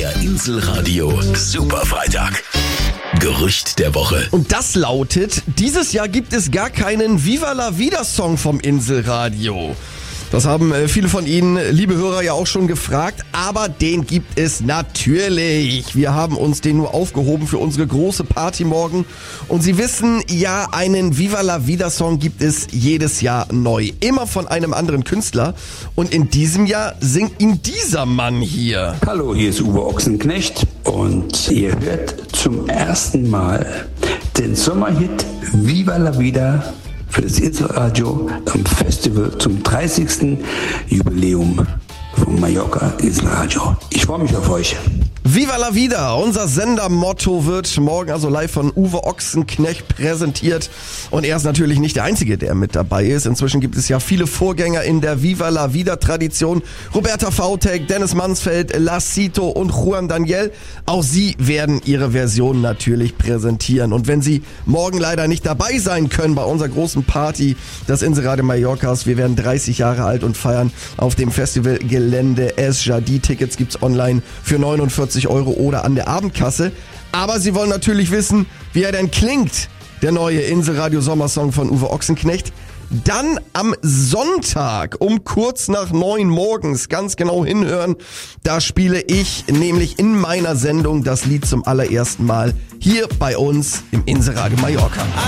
Der Inselradio Superfreitag. Gerücht der Woche. Und das lautet, dieses Jahr gibt es gar keinen Viva la Vida Song vom Inselradio. Das haben viele von Ihnen, liebe Hörer, ja auch schon gefragt, aber den gibt es natürlich. Wir haben uns den nur aufgehoben für unsere große Party morgen. Und Sie wissen, ja, einen Viva la Vida Song gibt es jedes Jahr neu. Immer von einem anderen Künstler. Und in diesem Jahr singt ihn dieser Mann hier. Hallo, hier ist Uwe Ochsenknecht und ihr hört zum ersten Mal den Sommerhit Viva la Vida für das Inselradio am Festival zum 30. Jubiläum vom Mallorca Inselradio. Ich freue mich auf euch. Viva la Vida, unser Sendermotto, wird morgen also live von Uwe Ochsenknecht präsentiert. Und er ist natürlich nicht der Einzige, der mit dabei ist. Inzwischen gibt es ja viele Vorgänger in der Viva la Vida-Tradition. Roberta Vautek, Dennis Mansfeld, Lassito und Juan Daniel. Auch sie werden ihre Version natürlich präsentieren. Und wenn Sie morgen leider nicht dabei sein können bei unserer großen Party, das Inselradio Mallorcas, wir werden 30 Jahre alt und feiern auf dem Festivalgelände Esja. Die Tickets gibt's online für 49 Euro oder an der Abendkasse. Aber Sie wollen natürlich wissen, wie er denn klingt, der neue Inselradio Sommersong von Uwe Ochsenknecht. Dann am Sonntag um kurz nach 9 morgens, ganz genau hinhören, da spiele ich nämlich in meiner Sendung das Lied zum allerersten Mal hier bei uns im Inselradio Mallorca.